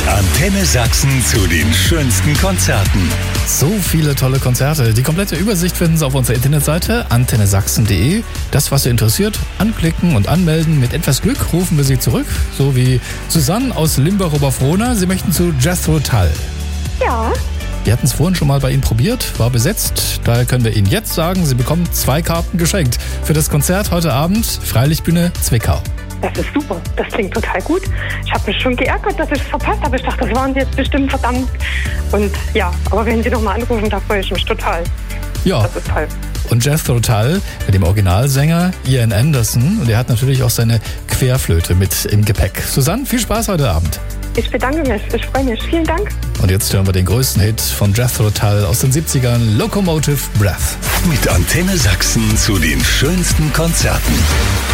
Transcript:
Antenne Sachsen zu den schönsten Konzerten. So viele tolle Konzerte. Die komplette Übersicht finden Sie auf unserer Internetseite antennesachsen.de. Das, was Sie interessiert, anklicken und anmelden. Mit etwas Glück rufen wir Sie zurück. So wie Susanne aus Limburg-Oberfrohna. Sie möchten zu Jethro Tull. Ja. Wir hatten es vorhin schon mal bei Ihnen probiert, war besetzt. Daher können wir Ihnen jetzt sagen, Sie bekommen 2 Karten geschenkt für das Konzert heute Abend, Freilichtbühne Zwickau. Das ist super. Das klingt total gut. Ich habe mich schon geärgert, dass ich es verpasst habe. Ich dachte, das waren Sie jetzt bestimmt verdammt. Und ja, aber wenn Sie nochmal anrufen, da freue ich mich total. Ja. Das ist toll. Und Jethro Tull mit dem Originalsänger Ian Anderson. Und er hat natürlich auch seine Querflöte mit im Gepäck. Susanne, viel Spaß heute Abend. Ich bedanke mich. Ich freue mich. Vielen Dank. Und jetzt hören wir den größten Hit von Jethro Tull aus den 70ern, Locomotive Breath. Mit Antenne Sachsen zu den schönsten Konzerten.